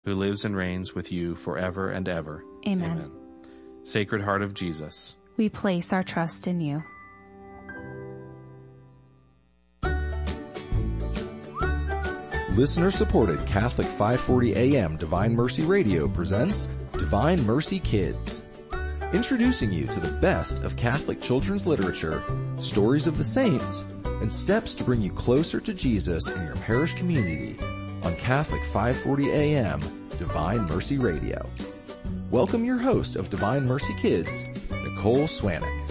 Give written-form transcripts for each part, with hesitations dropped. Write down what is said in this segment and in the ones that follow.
who lives and reigns with you forever and ever. Amen. Sacred Heart of Jesus, we place our trust in you. Listener-supported Catholic 540 AM Divine Mercy Radio presents Divine Mercy Kids. Introducing you to the best of Catholic children's literature, stories of the saints, and steps to bring you closer to Jesus in your parish community on Catholic 540 AM Divine Mercy Radio. Welcome your host of Divine Mercy Kids, Nicole Swanick.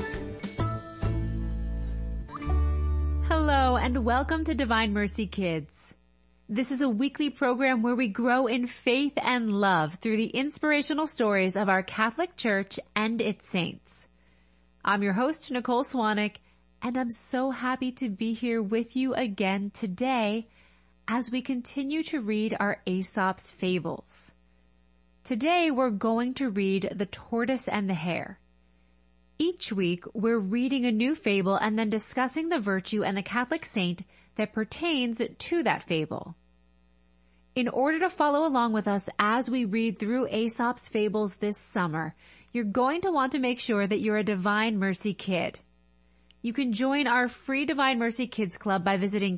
Hello and welcome to Divine Mercy Kids. This is a weekly program where we grow in faith and love through the inspirational stories of our Catholic Church and its saints. I'm your host, Nicole Swanick, and I'm so happy to be here with you again today as we continue to read our Aesop's Fables. Today we're going to read The Tortoise and the Hare. Each week we're reading a new fable and then discussing the virtue and the Catholic saint that pertains to that fable. In order to follow along with us as we read through Aesop's Fables this summer, you're going to want to make sure that you're a Divine Mercy Kid. You can join our free Divine Mercy Kids Club by visiting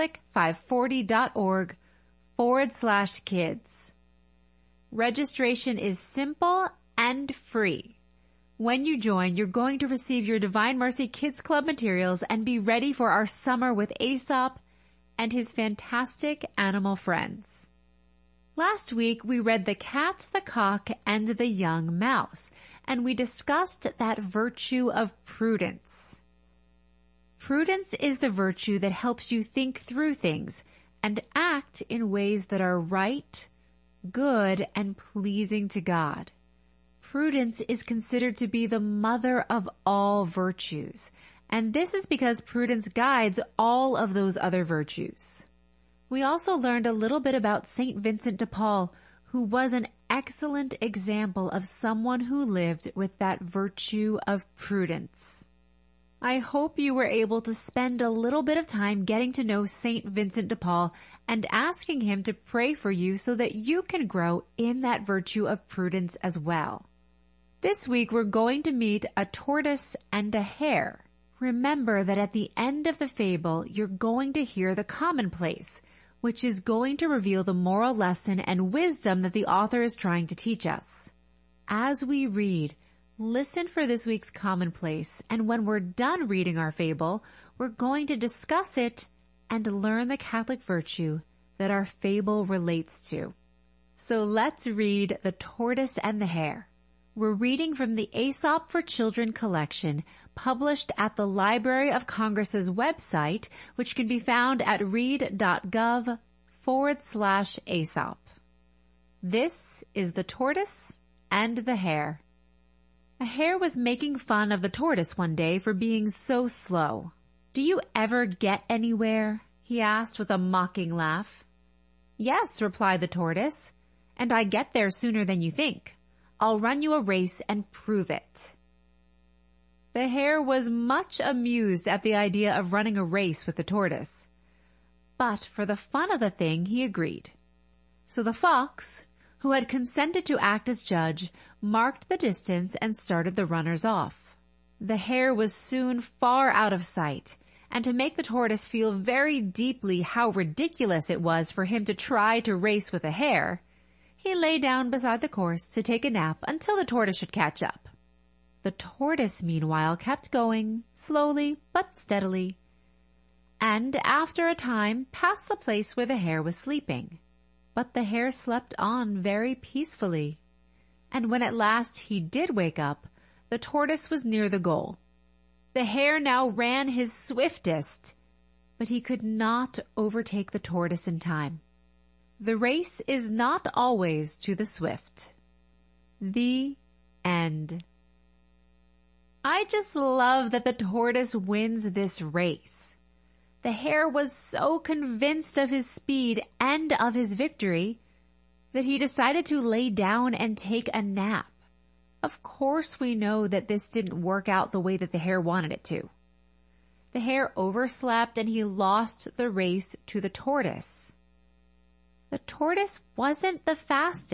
catholic540.org/kids. Registration is simple and free. When you join, you're going to receive your Divine Mercy Kids Club materials and be ready for our summer with Aesop and his fantastic animal friends. Last week, we read The Cat, the Cock, and the Young Mouse, and we discussed that virtue of prudence. Prudence is the virtue that helps you think through things and act in ways that are right, good, and pleasing to God. Prudence is considered to be the mother of all virtues, and this is because prudence guides all of those other virtues. We also learned a little bit about St. Vincent de Paul, who was an excellent example of someone who lived with that virtue of prudence. I hope you were able to spend a little bit of time getting to know St. Vincent de Paul and asking him to pray for you so that you can grow in that virtue of prudence as well. This week we're going to meet a tortoise and a hare. Remember that at the end of the fable, you're going to hear the commonplace, which is going to reveal the moral lesson and wisdom that the author is trying to teach us. As we read, listen for this week's commonplace, and when we're done reading our fable, we're going to discuss it and learn the Catholic virtue that our fable relates to. So let's read The Tortoise and the Hare. We're reading from the Aesop for Children collection, published at the Library of Congress's website, which can be found at read.gov/Aesop. This is The Tortoise and the Hare. A hare was making fun of the tortoise one day for being so slow. "Do you ever get anywhere?" he asked with a mocking laugh. "Yes," replied the tortoise, "and I get there sooner than you think. I'll run you a race and prove it." The hare was much amused at the idea of running a race with the tortoise. But for the fun of the thing, he agreed. So the fox, who had consented to act as judge, marked the distance and started the runners off. The hare was soon far out of sight, and to make the tortoise feel very deeply how ridiculous it was for him to try to race with a hare, he lay down beside the course to take a nap until the tortoise should catch up. The tortoise, meanwhile, kept going, slowly but steadily, and after a time passed the place where the hare was sleeping. But the hare slept on very peacefully, and when at last he did wake up, the tortoise was near the goal. The hare now ran his swiftest, but he could not overtake the tortoise in time. The race is not always to the swift. The end. I just love that the tortoise wins this race. The hare was so convinced of his speed and of his victory that he decided to lay down and take a nap. Of course we know that this didn't work out the way that the hare wanted it to. The hare overslept and he lost the race to the tortoise. The tortoise wasn't the fastest.